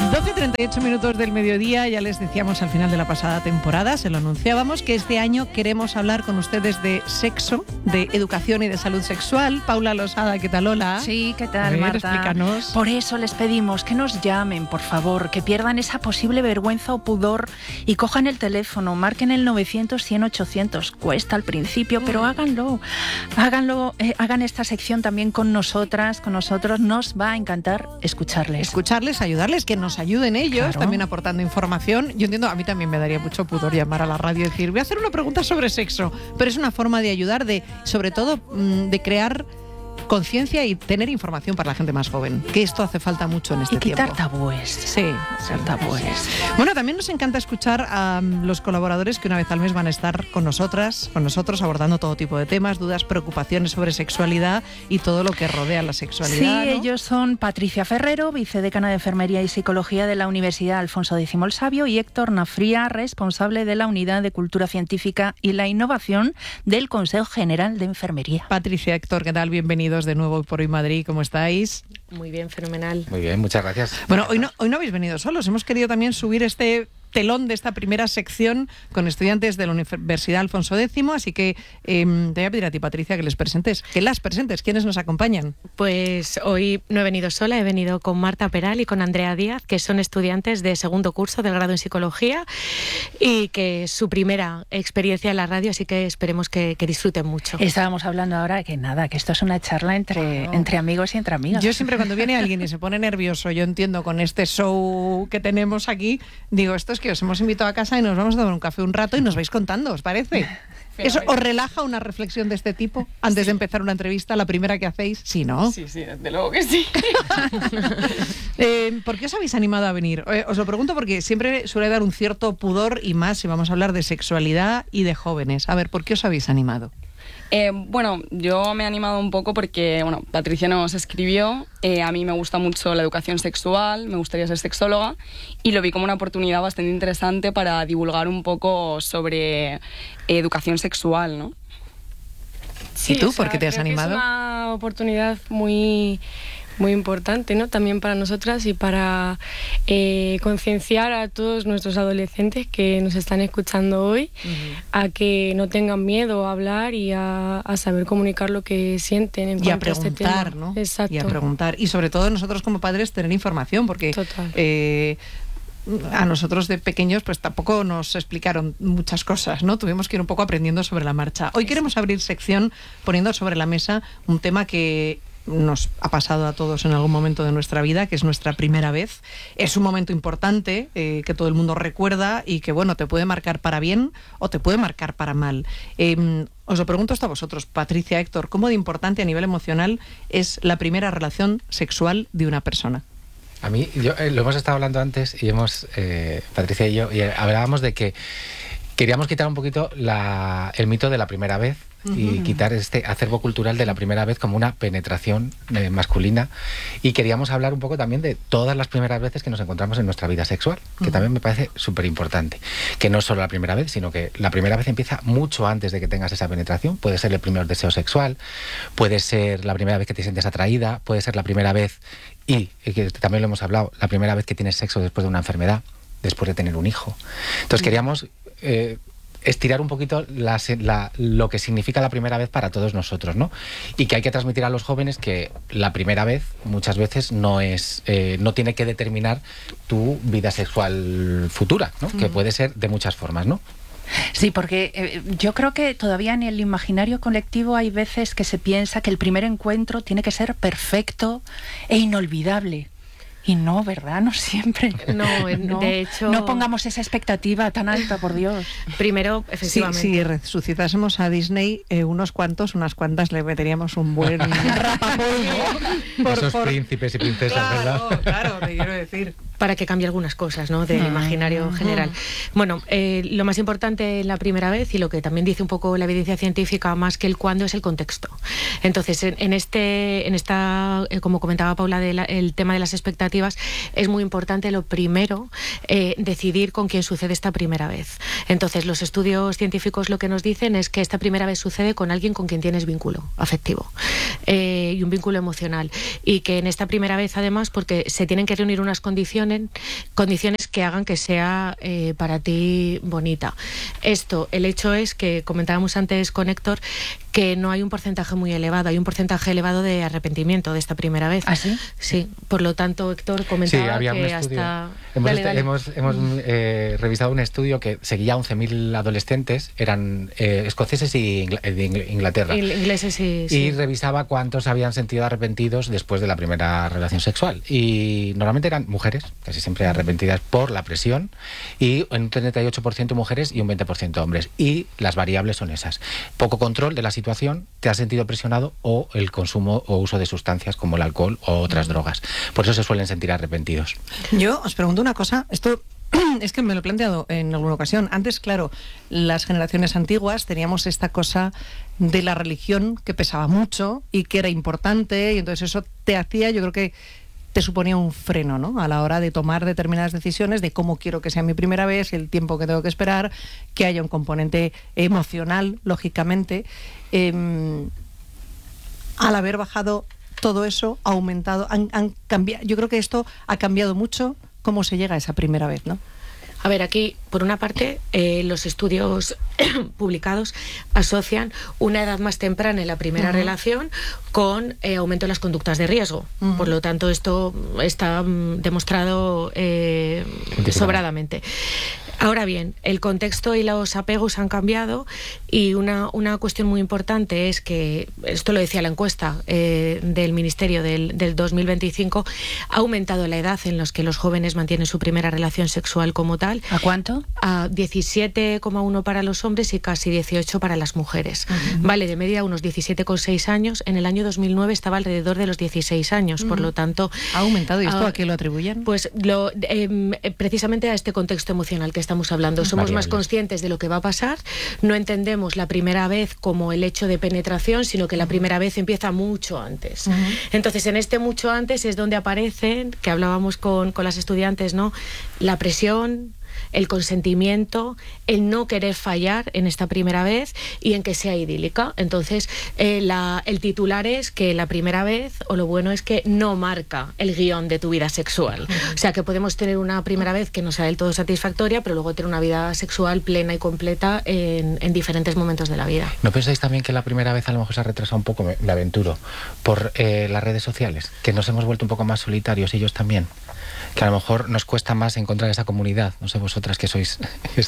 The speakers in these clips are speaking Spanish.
12:38 del mediodía, ya les decíamos al final de la pasada temporada, se lo anunciábamos, que este año queremos hablar con ustedes de sexo, de educación y de salud sexual. Paula Losada, ¿qué tal? Hola. Sí, ¿qué tal, Marta? Explícanos. Por eso les pedimos que nos llamen, por favor, que pierdan esa posible vergüenza o pudor y cojan el teléfono, marquen el 900-100-800. Cuesta al principio, pero háganlo. Hagan esta sección también con nosotras, con nosotros. Nos va a encantar escucharles. Ayudarles, que nos ayuden ellos, Claro. también aportando información. Yo entiendo, a mí también me daría mucho pudor llamar a la radio y decir, voy a hacer una pregunta sobre sexo, pero es una forma de ayudar, sobre todo, de crear conciencia y tener información para la gente más joven, que esto hace falta mucho en este tiempo. Y quitar tabúes. Sí, Tabúes. Bueno, también nos encanta escuchar a los colaboradores que una vez al mes van a estar con nosotros abordando todo tipo de temas, dudas, preocupaciones sobre sexualidad y todo lo que rodea la sexualidad. Sí, ¿no? ellos son Patricia Ferrero, vicedecana de Enfermería y Psicología de la Universidad Alfonso X el Sabio, y Héctor Nafría, responsable de la Unidad de Cultura Científica y la Innovación del Consejo General de Enfermería. Patricia, Héctor, ¿qué tal? Bienvenidos de nuevo por Hoy Madrid, ¿cómo estáis? Muy bien, fenomenal. Muy bien, muchas gracias. Bueno, hoy no habéis venido solos, hemos querido también subir este telón de esta primera sección con estudiantes de la Universidad Alfonso X, así que te voy a pedir a ti, Patricia, que las presentes. ¿Quiénes nos acompañan? Pues hoy no he venido sola, he venido con Marta Peral y con Andrea Díaz, que son estudiantes de segundo curso del grado en Psicología y que es su primera experiencia en la radio, así que esperemos que disfruten mucho. Estábamos hablando ahora que esto es una charla entre amigos y entre amigas. Yo siempre cuando viene alguien y se pone nervioso, yo entiendo con este show que tenemos aquí, digo, esto es que os hemos invitado a casa y nos vamos a tomar un café un rato y nos vais contando, ¿os parece? ¿Eso os relaja una reflexión de este tipo antes de empezar una entrevista, la primera que hacéis? Sí, ¿no? Sí, desde luego que sí. ¿Por qué os habéis animado a venir? Os lo pregunto porque siempre suele dar un cierto pudor, y más si vamos a hablar de sexualidad y de jóvenes. A ver, ¿por qué os habéis animado? Bueno, yo me he animado un poco porque, Patricia nos escribió, a mí me gusta mucho la educación sexual, me gustaría ser sexóloga y lo vi como una oportunidad bastante interesante para divulgar un poco sobre educación sexual, ¿no? ¿Y tú, por qué te has animado? Es una oportunidad muy importante, ¿no? También para nosotras y para concienciar a todos nuestros adolescentes que nos están escuchando hoy a que no tengan miedo a hablar y a saber comunicar lo que sienten en cuanto a este tema. Y a preguntar, ¿no? Exacto. Y a preguntar. Y sobre todo nosotros como padres tener información, porque a nosotros de pequeños pues tampoco nos explicaron muchas cosas, ¿no? Tuvimos que ir un poco aprendiendo sobre la marcha. Hoy queremos abrir sección poniendo sobre la mesa un tema que nos ha pasado a todos en algún momento de nuestra vida, que es nuestra primera vez. Es un momento importante que todo el mundo recuerda y que, te puede marcar para bien o te puede marcar para mal. Os lo pregunto esto a vosotros, Patricia, Héctor, ¿cómo de importante a nivel emocional es la primera relación sexual de una persona? A mí, lo hemos estado hablando antes y Patricia y yo, y hablábamos de que queríamos quitar un poquito el mito de la primera vez y quitar este acervo cultural de la primera vez como una penetración masculina, y queríamos hablar un poco también de todas las primeras veces que nos encontramos en nuestra vida sexual, que también me parece súper importante, que no es solo la primera vez, sino que la primera vez empieza mucho antes de que tengas esa penetración. Puede ser el primer deseo sexual, puede ser la primera vez que te sientes atraída, puede ser la primera vez, y que también lo hemos hablado, la primera vez que tienes sexo después de una enfermedad, después de tener un hijo. Entonces queríamos estirar un poquito lo que significa la primera vez para todos nosotros, ¿no? Y que hay que transmitir a los jóvenes que la primera vez muchas veces no tiene que determinar tu vida sexual futura, ¿no? Que puede ser de muchas formas, ¿no? Sí, porque yo creo que todavía en el imaginario colectivo hay veces que se piensa que el primer encuentro tiene que ser perfecto e inolvidable. Y no, ¿verdad? No siempre. No, de hecho... No pongamos esa expectativa tan alta, por Dios. Primero, efectivamente... Si resucitásemos a Disney, unas cuantas le meteríamos un buen rapapolvo. Esos príncipes y princesas, ¿verdad? Claro, te quiero decir. Para que cambie algunas cosas, ¿no?, del imaginario general. Bueno, lo más importante en la primera vez, y lo que también dice un poco la evidencia científica, más que el cuándo, es el contexto. Entonces, en esta, como comentaba Paula, el tema de las expectativas, es muy importante, lo primero, decidir con quién sucede esta primera vez. Entonces, los estudios científicos lo que nos dicen es que esta primera vez sucede con alguien con quien tienes vínculo afectivo y un vínculo emocional. Y que en esta primera vez, además, porque se tienen que reunir unas condiciones proporcionen condiciones que hagan que sea para ti bonita. El hecho es que comentábamos antes con Héctor que no hay un porcentaje muy elevado, hay un porcentaje elevado de arrepentimiento de esta primera vez. ¿Ah, sí? Sí, por lo tanto, Héctor comentaba sí, había que un estudio. hasta... Hemos revisado un estudio que seguía a 11.000 adolescentes, eran escoceses y de Inglaterra. Ingleses, sí. Y revisaba cuántos habían sentido arrepentidos después de la primera relación sexual. Y normalmente eran mujeres, casi siempre arrepentidas por la presión, y un 38% mujeres y un 20% hombres. Y las variables son esas: poco control de la situación, te has sentido presionado, o el consumo o uso de sustancias como el alcohol o otras drogas. Por eso se suelen sentir arrepentidos. Yo os pregunto una cosa, esto es que me lo he planteado en alguna ocasión. Antes, claro, las generaciones antiguas teníamos esta cosa de la religión que pesaba mucho y que era importante, y entonces eso te hacía, yo creo que te suponía un freno, ¿no?, a la hora de tomar determinadas decisiones de cómo quiero que sea mi primera vez, el tiempo que tengo que esperar, que haya un componente emocional, lógicamente. Al haber bajado todo eso, ha aumentado, han cambiado. Yo creo que esto ha cambiado mucho cómo se llega a esa primera vez, ¿no? A ver, aquí, por una parte, los estudios publicados asocian una edad más temprana en la primera relación con aumento de las conductas de riesgo. Por lo tanto, esto está demostrado sobradamente. Ahora bien, el contexto y los apegos han cambiado, y una cuestión muy importante es que, esto lo decía la encuesta del Ministerio del 2025, ha aumentado la edad en la que los jóvenes mantienen su primera relación sexual como tal. ¿A cuánto? A 17,1 para los hombres y casi 18 para las mujeres. Vale, de media unos 17,6 años. En el año 2009 estaba alrededor de los 16 años, por lo tanto... ¿Ha aumentado? ¿Y esto a qué lo atribuyen? Pues precisamente a este contexto emocional que estamos hablando. Somos más conscientes de lo que va a pasar, no entendemos la primera vez como el hecho de penetración, sino que la primera vez empieza mucho antes. Entonces, en este mucho antes es donde aparecen, que hablábamos con las estudiantes, ¿no?, la presión, el consentimiento, el no querer fallar en esta primera vez y en que sea idílica. Entonces, el titular es que la primera vez, o lo bueno es que no marca el guión de tu vida sexual. O sea, que podemos tener una primera vez que no sea del todo satisfactoria, pero luego tener una vida sexual plena y completa en diferentes momentos de la vida. ¿No pensáis también que la primera vez a lo mejor se ha retrasado un poco, me aventuro, por las redes sociales? Que nos hemos vuelto un poco más solitarios ellos también. Que a lo mejor nos cuesta más encontrar esa comunidad. No sé, vosotras que sois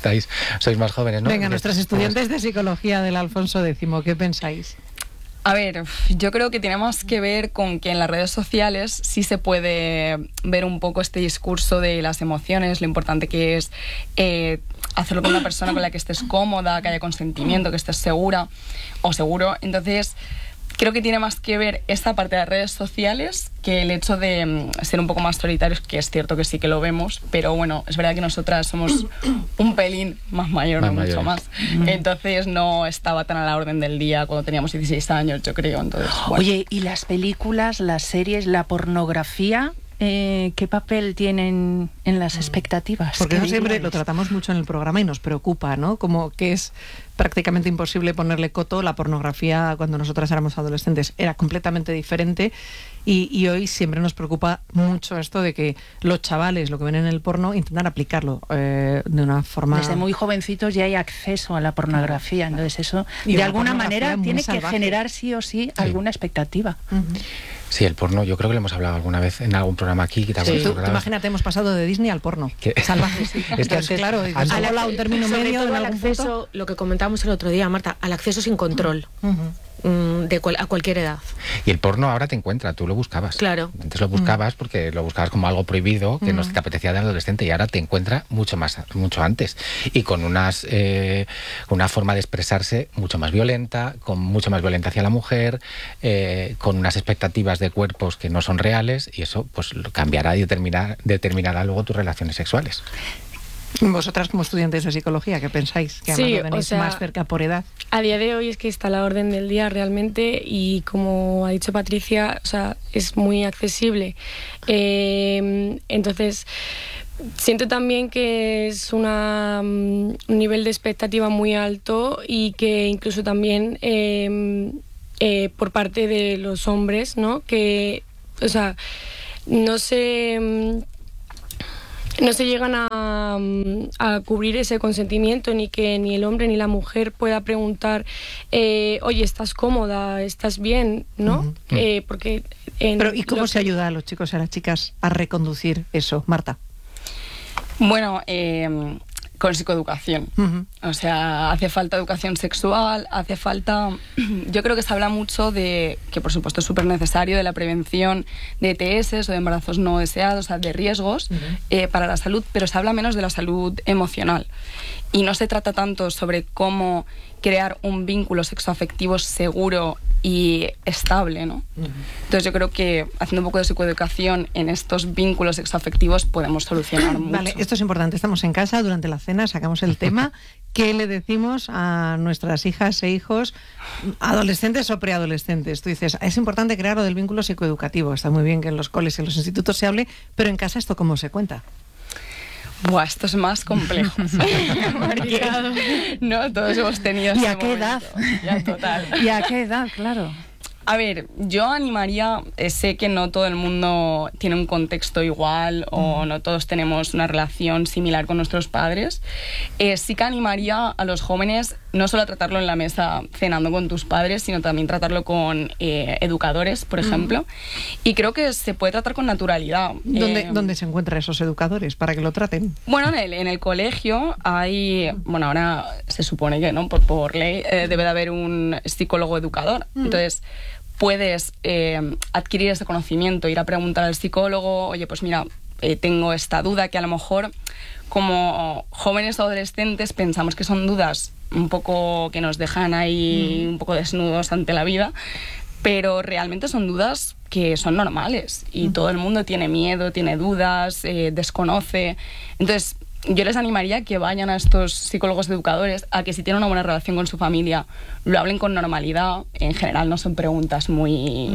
más jóvenes, ¿no? Venga, nuestras estudiantes de psicología del Alfonso X, ¿qué pensáis? A ver, yo creo que tiene más que ver con que en las redes sociales sí se puede ver un poco este discurso de las emociones, lo importante que es hacerlo con una persona con la que estés cómoda, que haya consentimiento, que estés segura o seguro. Entonces, creo que tiene más que ver esta parte de las redes sociales que el hecho de ser un poco más solitarios, que es cierto que sí que lo vemos, pero bueno, es verdad que nosotras somos un pelín más mayor, no mucho más. Entonces no estaba tan a la orden del día cuando teníamos 16 años, yo creo. Entonces, bueno. Oye, ¿y las películas, las series, la pornografía? ¿Qué papel tienen en las expectativas? Porque eso siempre lo tratamos mucho en el programa y nos preocupa, ¿no? Como que es prácticamente imposible ponerle coto. La pornografía, cuando nosotras éramos adolescentes, era completamente diferente, y hoy siempre nos preocupa mucho esto de que los chavales, lo que ven en el porno, intentan aplicarlo de una forma... Desde muy jovencitos ya hay acceso a la pornografía, entonces eso de alguna manera tiene que generar sí o sí alguna expectativa. Sí, el porno, yo creo que lo hemos hablado alguna vez en algún programa aquí. Sí, tú imagínate, hemos pasado de Disney al porno. Salvaje, sí. Entonces, claro, has hablado un término medio en algún acceso, punto. lo que comentábamos el otro día, Marta, al acceso sin control. A cualquier edad. Y el porno ahora te encuentra, tú lo buscabas. Claro. Antes lo buscabas porque lo buscabas como algo prohibido, que no te apetecía de adolescente, y ahora te encuentra mucho antes. Y con una forma de expresarse mucho más violenta, con mucho más violencia hacia la mujer, con unas expectativas de cuerpos que no son reales, y eso pues lo cambiará y determinará luego tus relaciones sexuales. Vosotras, como estudiantes de psicología, ¿qué pensáis? Que además lo tenéis más cerca por edad. A día de hoy es que está a la orden del día realmente, y como ha dicho Patricia, o sea, es muy accesible. Entonces, siento también que es un nivel de expectativa muy alto, y que incluso también por parte de los hombres, ¿no? Que, o sea, no sé... no se llegan a cubrir ese consentimiento, ni que ni el hombre ni la mujer pueda preguntar, oye, ¿estás cómoda? ¿Estás bien? ¿No? Porque Pero ¿y cómo se ayuda a los chicos y a las chicas a reconducir eso, Marta? Bueno, con psicoeducación. O sea, hace falta educación sexual, hace falta... Yo creo que se habla mucho de, que por supuesto es súper necesario, de la prevención de ETS o de embarazos no deseados, o sea, de riesgos para la salud, pero se habla menos de la salud emocional. Y no se trata tanto sobre cómo crear un vínculo sexoafectivo seguro y estable, ¿no? Entonces yo creo que haciendo un poco de psicoeducación en estos vínculos sexoafectivos podemos solucionar mucho. Vale, esto es importante. Estamos en casa, durante la cena sacamos el tema. ¿Qué le decimos a nuestras hijas e hijos, adolescentes o preadolescentes? Tú dices, es importante crear lo del vínculo psicoeducativo. Está muy bien que en los coles y en los institutos se hable, pero en casa ¿esto cómo se cuenta? Buah, esto es más complejo. Porque no todos hemos tenido ¿Y ese a qué momento. edad? Ya, total. ¿Y a qué edad? Claro. A ver, yo animaría, sé que no todo el mundo tiene un contexto igual o no todos tenemos una relación similar con nuestros padres. Sí que animaría a los jóvenes no solo a tratarlo en la mesa cenando con tus padres, sino también tratarlo con educadores, por ejemplo. Y creo que se puede tratar con naturalidad. ¿Dónde se encuentran esos educadores para que lo traten? Bueno, en el colegio hay, bueno, ahora se supone que no por ley debe de haber un psicólogo educador. Entonces puedes adquirir ese conocimiento, ir a preguntar al psicólogo, oye, pues mira, tengo esta duda, que a lo mejor como jóvenes o adolescentes pensamos que son dudas un poco que nos dejan ahí un poco desnudos ante la vida, pero realmente son dudas que son normales y todo el mundo tiene miedo, tiene dudas, desconoce. Entonces yo les animaría a que vayan a estos psicólogos educadores, a que si tienen una buena relación con su familia, lo hablen con normalidad. En general no son preguntas muy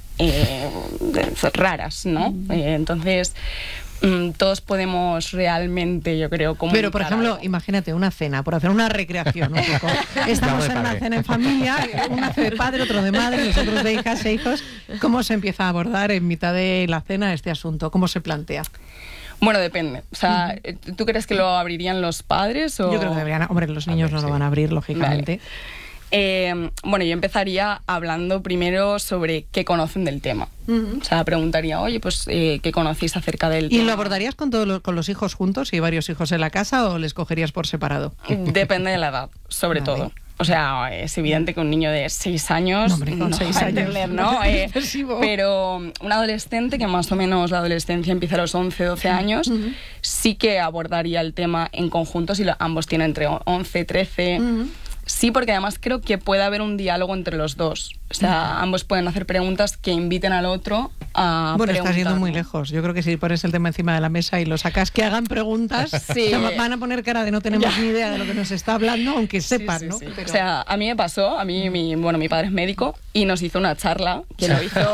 raras, ¿no? Entonces todos podemos realmente, yo creo, comunicar. Pero, por ejemplo, imagínate una cena, por hacer una recreación un poco. Estamos en una cena en familia, uno hace de padre, otro de madre, nosotros de hijas e hijos. ¿Cómo se empieza a abordar en mitad de la cena este asunto? ¿Cómo se plantea? Bueno, depende. O sea, ¿tú crees que lo abrirían los padres? O... Yo creo que deberían. Hombre, los niños no lo van a abrir, lógicamente. Vale. Bueno, yo empezaría hablando primero sobre qué conocen del tema. O sea, preguntaría, oye, pues, ¿qué conocéis acerca del tema? ¿Y lo abordarías con con los hijos juntos, si hay varios hijos en la casa, o les cogerías por separado? Depende de la edad, sobre todo. O sea, es evidente que un niño de 6 años no, hombre, con 6 va a años, entender, ¿no? Pero un adolescente, que más o menos la adolescencia empieza a los 11, 12 años, sí que abordaría el tema en conjunto si ambos tienen entre 11, 13... Sí, porque además creo que puede haber un diálogo entre los dos. O sea, ambos pueden hacer preguntas que inviten al otro a Bueno, preguntar. estás yendo muy lejos. Yo creo que si pones el tema encima de la mesa y lo sacas, que hagan preguntas, sí. van a poner cara de no tenemos ni idea de lo que nos está hablando, aunque sepan, sí, ¿no? sí. Pero... O sea, a mí me pasó, mi padre es médico y nos hizo una charla que lo hizo...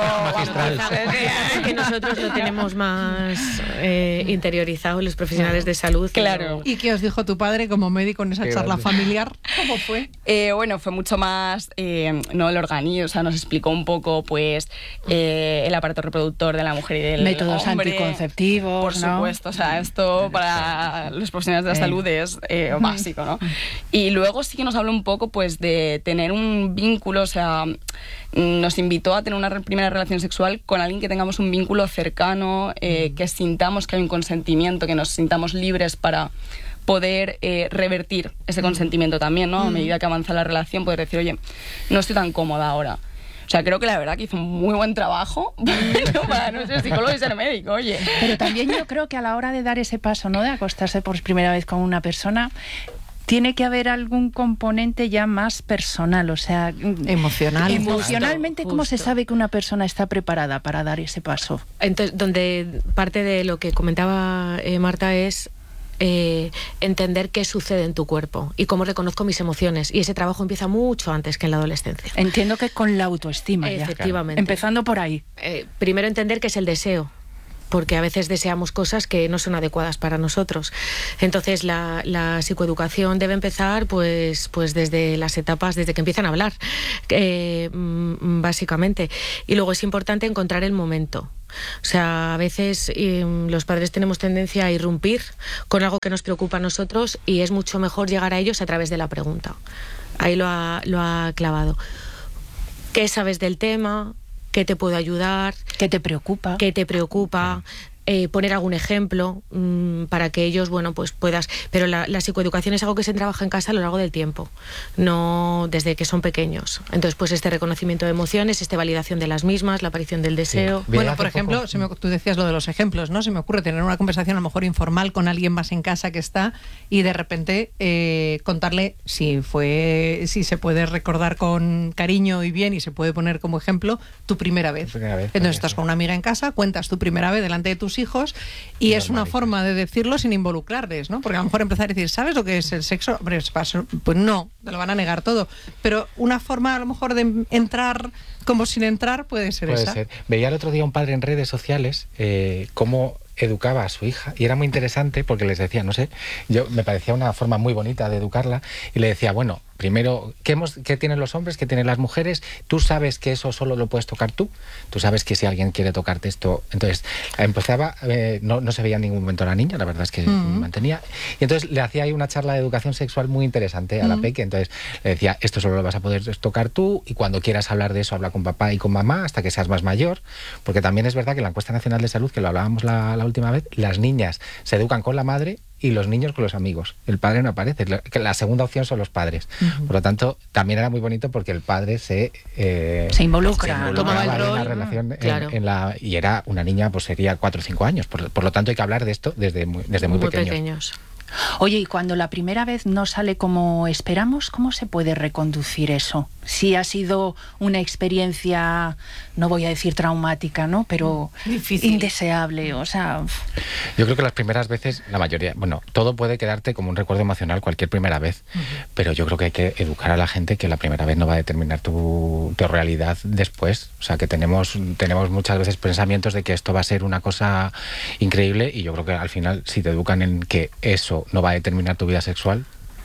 que nosotros lo tenemos más interiorizado, los profesionales de salud. Claro. ¿Y qué os dijo tu padre como médico en esa charla familiar? ¿Cómo fue? Bueno, fue mucho más, no el organismo, o sea, nos explicó un poco, pues, el aparato reproductor de la mujer y del métodos hombre. anticonceptivos, por supuesto, o sea, esto para los profesionales de la salud es básico, ¿no? Y luego sí que nos habló un poco, pues, de tener un vínculo, o sea, nos invitó a tener una primera relación sexual con alguien que tengamos un vínculo cercano, que sintamos que hay un consentimiento, que nos sintamos libres para poder revertir ese consentimiento también, ¿no? A medida que avanza la relación, poder decir, oye, no estoy tan cómoda ahora. O sea, creo que la verdad que hizo un muy buen trabajo para no ser psicólogo y ser médico, oye. Pero también yo creo que a la hora de dar ese paso, ¿no? De acostarse por primera vez con una persona, tiene que haber algún componente ya más personal, o sea... Emocional. Emocionalmente, ¿cómo se Justo. sabe que una persona está preparada para dar ese paso? Entonces, donde parte de lo que comentaba Marta es entender qué sucede en tu cuerpo y cómo reconozco mis emociones. Y ese trabajo empieza mucho antes que en la adolescencia. Entiendo que con la autoestima ya. Efectivamente. Empezando por ahí. Primero entender qué es el deseo. porque a veces deseamos cosas que no son adecuadas para nosotros. Entonces la psicoeducación debe empezar pues desde las etapas, desde que empiezan a hablar, básicamente. Y luego es importante encontrar el momento. O sea, a veces los padres tenemos tendencia a irrumpir con algo que nos preocupa a nosotros y es mucho mejor llegar a ellos a través de la pregunta. Ahí lo ha clavado. ¿Qué sabes del tema? ¿Qué te puede ayudar? ¿Qué te preocupa? ¿Qué te preocupa? Poner algún ejemplo para que ellos, bueno, pues puedas... Pero la psicoeducación es algo que se trabaja en casa a lo largo del tiempo, no desde que son pequeños. Entonces, pues este reconocimiento de emociones, validación de las mismas, la aparición del deseo... Sí. Bueno, por ejemplo, tú decías lo de los ejemplos, ¿no? Se me ocurre tener una conversación a lo mejor informal con alguien más en casa que está y de repente contarle si se puede recordar con cariño y bien y se puede poner como ejemplo tu primera vez. Entonces estás con una amiga en casa, cuentas tu primera vez delante de tus hijos y es una forma de decirlo sin involucrarles, ¿no? Porque a lo mejor empezar a decir, ¿sabes lo que es el sexo? Hombre, pues no, te lo van a negar todo. Pero una forma a lo mejor de entrar como sin entrar puede ser esa. Puede ser. Veía el otro día un padre en redes sociales cómo educaba a su hija y era muy interesante porque les decía, no sé, me parecía una forma muy bonita de educarla y le decía, bueno, primero, ¿qué tienen los hombres? ¿Qué tienen las mujeres? Tú sabes que eso solo lo puedes tocar tú. Tú sabes que si alguien quiere tocarte esto... Entonces, empezaba... no se veía en ningún momento a la niña, la verdad es que mantenía... Y entonces le hacía ahí una charla de educación sexual muy interesante a la peque. Entonces le decía, esto solo lo vas a poder tocar tú y cuando quieras hablar de eso, habla con papá y con mamá hasta que seas más mayor. Porque también es verdad que en la encuesta nacional de salud, que lo hablábamos la última vez, las niñas se educan con la madre y los niños con los amigos. El padre no aparece. La segunda opción son los padres. Por lo tanto, también era muy bonito porque el padre se involucra, tomaba el rol. En la relación claro. Y era una niña, pues sería 4 o 5 años. Por lo tanto, hay que hablar de esto desde muy pequeños. Oye, y cuando la primera vez no sale como esperamos, ¿cómo se puede reconducir eso? Si ha sido una experiencia, no voy a decir traumática, ¿no? Pero difícil, indeseable, o sea... Yo creo que las primeras veces, la mayoría... Bueno, todo puede quedarte como un recuerdo emocional cualquier primera vez, pero yo creo que hay que educar a la gente que la primera vez no va a determinar tu realidad después. O sea, que tenemos muchas veces pensamientos de que esto va a ser una cosa increíble y yo creo que al final, si te educan en que eso no va a determinar tu vida sexual.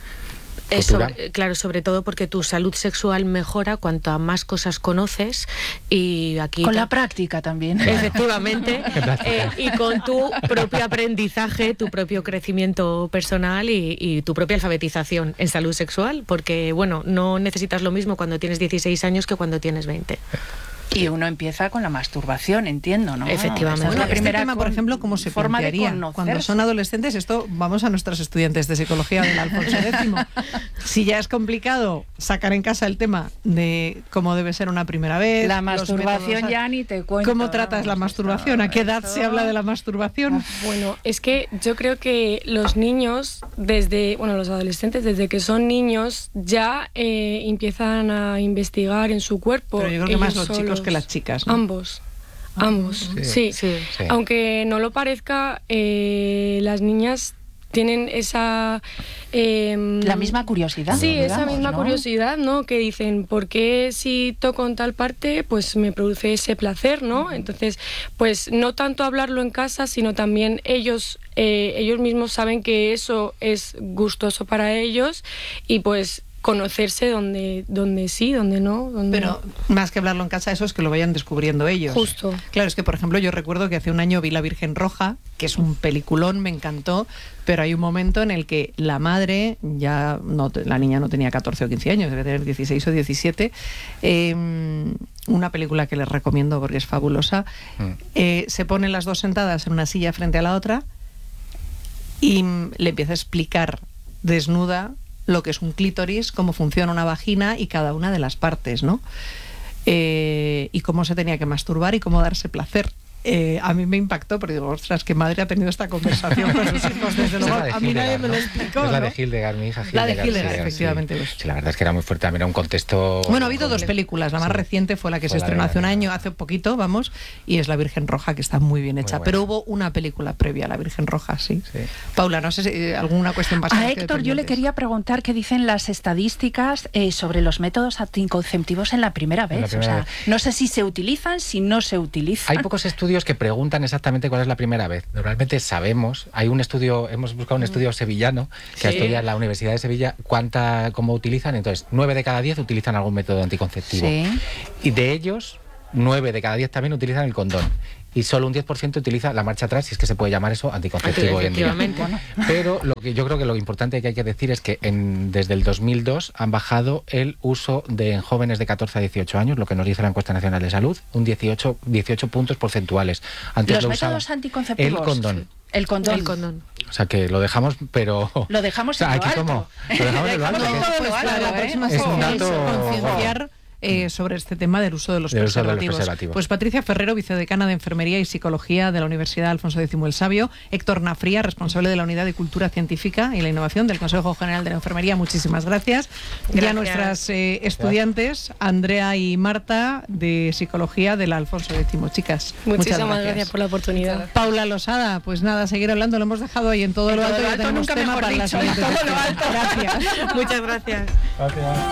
Claro, sobre todo porque tu salud sexual mejora cuanto más cosas conoces y aquí... Con la práctica también. Efectivamente. Y con tu propio aprendizaje, tu propio crecimiento personal y tu propia alfabetización en salud sexual, porque, bueno, no necesitas lo mismo cuando tienes 16 años que cuando tienes 20. Y uno empieza con la masturbación, entiendo, ¿no? Efectivamente. Bueno, la primera tema, por ejemplo, ¿cómo se plantearía? Cuando son adolescentes, esto vamos a nuestros estudiantes de psicología del Alfonso X. Si ya es complicado sacar en casa el tema de cómo debe ser una primera vez... La masturbación ya ni te cuento. ¿Cómo tratas la masturbación? ¿A qué edad se habla de la masturbación? Bueno, es que yo creo que los niños, los adolescentes, desde que son niños, ya empiezan a investigar en su cuerpo. Pero yo creo que más los chicos que las chicas, ¿no? Ambos, sí. Aunque no lo parezca, las niñas tienen esa... la misma curiosidad. Sí, digamos, esa misma ¿no? curiosidad, ¿no? Que dicen, ¿por qué si toco en tal parte, pues me produce ese placer, ¿no? Entonces, pues no tanto hablarlo en casa, sino también ellos mismos saben que eso es gustoso para ellos y pues... conocerse donde sí, donde no. Pero más que hablarlo en casa, eso es que lo vayan descubriendo ellos. Justo. Claro, es que, por ejemplo, yo recuerdo que hace un año vi La Virgen Roja, que es un peliculón, me encantó, pero hay un momento en el que la madre, la niña no tenía 14 o 15 años, debe tener 16 o 17, una película que les recomiendo porque es fabulosa, se ponen las dos sentadas en una silla frente a la otra y le empieza a explicar desnuda lo que es un clítoris, cómo funciona una vagina y cada una de las partes, ¿no? Y cómo se tenía que masturbar y cómo darse placer. A mí me impactó, pero digo, ostras, qué madre ha tenido esta conversación con sus hijos, desde luego. A mí nadie me lo explicó. Es la de Hildegard, mi hija Hildegard. La de Hildegard, efectivamente. Sí. Sí, la verdad es que era muy fuerte, también era un contexto... Bueno, ha habido dos películas, la más reciente fue la que se estrenó hace un año, hace poquito, y es La Virgen Roja, que está muy bien hecha. Muy pero hubo una película previa a La Virgen Roja, sí. Paula, no sé si alguna cuestión bastante... A Héctor, yo le quería preguntar qué dicen las estadísticas sobre los métodos anticonceptivos en la primera vez. No sé si se utilizan, si no se utilizan. Hay pocos estudios estudios que preguntan exactamente cuál es la primera vez. Normalmente sabemos, hay un estudio, hemos buscado un estudio sevillano que estudia en la Universidad de Sevilla cómo utilizan. Entonces, 9 de cada 10 utilizan algún método anticonceptivo. Sí. Y de ellos, 9 de cada 10 también utilizan el condón. Y solo un 10% utiliza la marcha atrás, si es que se puede llamar eso anticonceptivo hoy en día. Pero yo creo que lo importante que hay que decir es que desde el 2002 han bajado el uso en jóvenes de 14 a 18 años, lo que nos dice la Encuesta Nacional de Salud, un 18 puntos porcentuales. Antes ¿Los métodos anticonceptivos? El condón. El condón. El condón. O sea que lo dejamos, pero... Lo dejamos en lo aquí alto. ¿cómo? Lo dejamos en lo alto. La próxima es un dato... concienciar sobre este tema del uso de los preservativos. Pues Patricia Ferrero, vicedecana de Enfermería y Psicología de la Universidad Alfonso X el Sabio, Héctor Nafría, responsable de la Unidad de Cultura Científica y la Innovación del Consejo General de la Enfermería, muchísimas gracias. Y a nuestras estudiantes, Andrea y Marta, de Psicología de la Alfonso X. Chicas, muchísimas gracias por la oportunidad. Paula Losada, pues nada, seguir hablando, lo hemos dejado ahí en todo lo alto. Nunca mejor dicho, en todo lo alto. Gracias. Muchas gracias. Gracias.